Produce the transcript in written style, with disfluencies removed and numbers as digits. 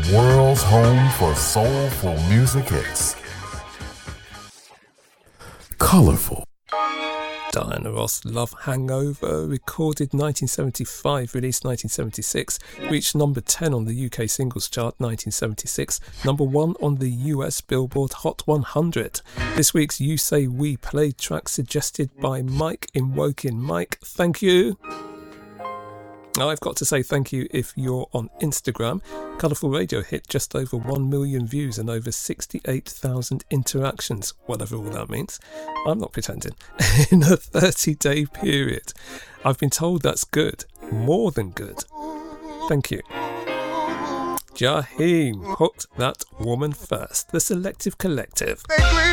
world's home for soulful music hits. Colorful. Diana Ross, Love Hangover, recorded 1975, released 1976, reached number 10 on the UK singles chart 1976, number 1 on the US Billboard Hot 100. This week's You Say We Play track suggested by Mike in Woking. Mike, thank you. Now, I've got to say thank you if you're on Instagram. Colourful Radio hit just over 1 million views and over 68,000 interactions, whatever all that means. I'm not pretending. In a 30-day period. I've been told that's good. More than good. Thank you. Jaheim, put that woman first. The Selective Collective.